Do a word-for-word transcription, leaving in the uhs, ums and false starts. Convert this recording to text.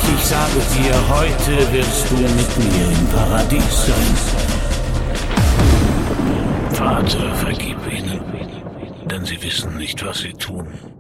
ich sage dir, heute wirst du mit mir im Paradies sein. Vater, vergib ihnen, denn sie wissen nicht, was sie tun.